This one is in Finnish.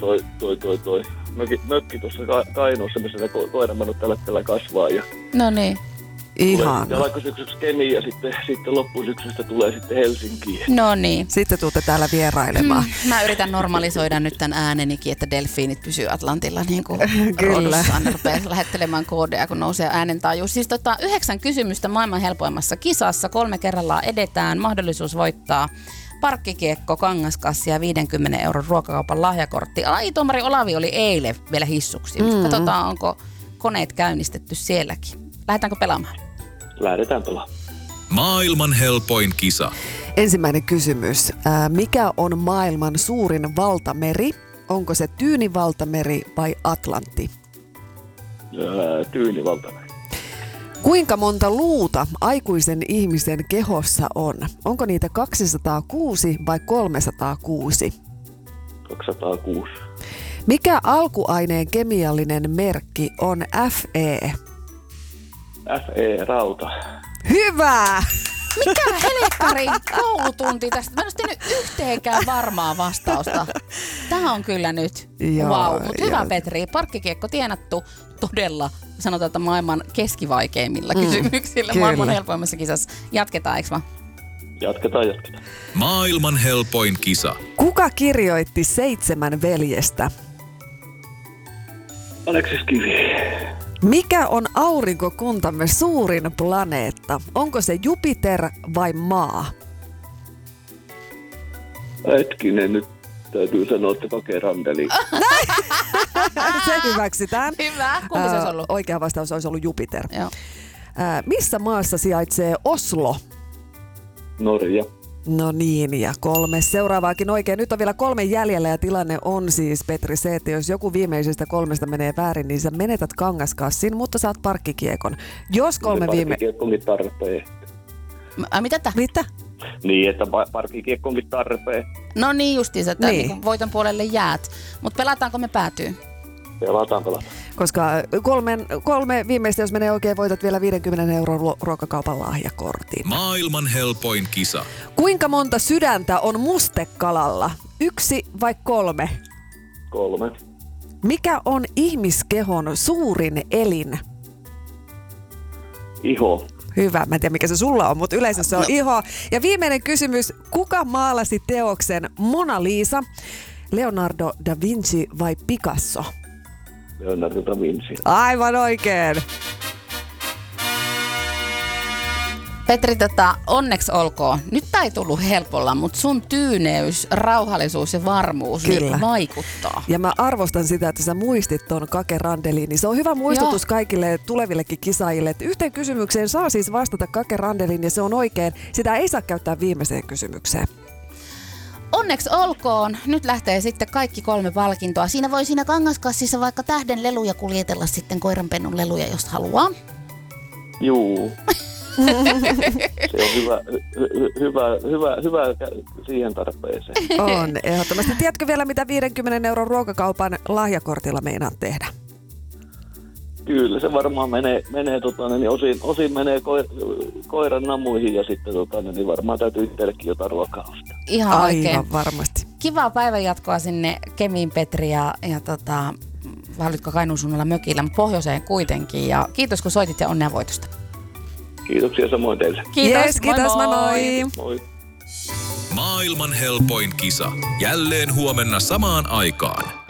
toi mökki tuossa Kainuussa, missä se koiranmannut tällä hetkellä kasvaa. Ja no niin. Ihana. Tulee alkusyksyksi Kemiin ja sitten loppusyksystä tulee sitten Helsinkiin. No niin. Sitten tuutte täällä vierailemaan. Mä yritän normalisoida nyt tämän äänenikin, että delfiinit pysyy Atlantilla niin kuin Kyllä. Rodussaan. Ne rupeaa lähettelemään koodeja, kun nousee äänentaajuus. Siis 9 kysymystä maailman helpoimmassa kisassa. 3 kerrallaan edetään. Mahdollisuus voittaa parkkikiekko, kangaskassi ja 50 € ruokakaupan lahjakortti. Ai, tuomari Olavi oli eilen vielä hissuksi. Katsotaan, onko koneet käynnistetty sielläkin. Lähdetäänkö pelaamaan? Lähdetään pelaamaan. Maailman helpoin kisa. Ensimmäinen kysymys. Mikä on maailman suurin valtameri? Onko se Tyyni valtameri vai Atlantti? Tyyni valtameri. Kuinka monta luuta aikuisen ihmisen kehossa on? Onko niitä 206 vai 306? 206. Mikä alkuaineen kemiallinen merkki on Fe? Fe, rauta. Hyvä! Mikä helekkarin koulutunti tästä? Mä en ole tehnyt yhteenkään varmaa vastausta. Tämä on kyllä nyt wow. Mutta hyvä Petri, parkkikiekko tienattu todella, sanotaan, että maailman keskivaikeimmilla kysymyksillä. Kyllä. Maailman helpoimmassa kisassa. Jatketaan, eikö vaan? Jatketaan. Maailman helpoin kisa. Kuka kirjoitti 7 veljestä? Aleksis Kivi. Mikä on aurinkokuntamme suurin planeetta? Onko se Jupiter vai Maa? Hetkinen, nyt täytyy sanoa, että Kake Randeli. Se hyväksytään. Hyvä. Kumpi se olisi ollut? Oikea vastaus olisi ollut Jupiter. Joo. Missä maassa sijaitsee Oslo? Norja. No niin, ja 3 seuraavaakin oikein. Nyt on vielä 3 jäljellä ja tilanne on siis, Petri, se, että jos joku viimeisestä 3 menee väärin, niin sä menetät kangaskassin, mutta saat parkkikiekon. Jos 3 Parkkikiekkonkin tarpeen. Mitä? Niin, että parkkikiekkonkin tarpeen. No niin justiinsa, että Niin. niin voiton puolelle jäät. Mutta pelataanko me päätyy? Pelataan. Koska 3 viimeistä, jos menee oikein, voitat vielä 50 € ruokakaupan lahjakortin. Maailman helpoin kisa. Kuinka monta sydäntä on mustekalalla? 1 vai 3? 3. Mikä on ihmiskehon suurin elin? Iho. Hyvä, mä en tiedä mikä se sulla on, mutta yleensä se on iho. Ja viimeinen kysymys, kuka maalasi teoksen Mona Lisa? Leonardo da Vinci vai Picasso? Leonardo da Vinci. Aivan oikein. Petri, onneksi olkoon. Nyt tää ei tullut helpolla, mutta sun tyyneys, rauhallisuus ja varmuus niin vaikuttaa. Ja mä arvostan sitä, että sä muistit ton Kake Randelin. Niin se on hyvä muistutus kaikille tulevillekin kisaajille, että yhteen kysymykseen saa siis vastata Kake Randelin ja se on oikein. Sitä ei saa käyttää viimeiseen kysymykseen. Onneksi olkoon. Nyt lähtee sitten kaikki 3 palkintoa. Siinä voi siinä kangaskassissa vaikka tähden leluja kuljetella sitten koiranpennun leluja, jos haluaa. Juu. Se on hyvä siihen tarpeeseen. On, ehdottomasti. Tiedätkö vielä, mitä 50 € ruokakaupan lahjakortilla meinaat tehdä? Kyllä, se varmaan menee niin osin menee koiran namuihin ja sitten niin varmaan täytyy itsellekin jotain ruokaa ostaa. Ihan oikein. Aivan varmasti. Kivaa päivänjatkoa sinne Kemiin, Petri, ja olitko Kainuun suunnalla mökillä, mutta pohjoiseen kuitenkin. Ja kiitos, kun soitit ja onnea voitosta. Kiitoksia samoin teille. Kiitos, yes, kiitos, moi. Moi. Maailman helpoin kisa. Jälleen huomenna samaan aikaan.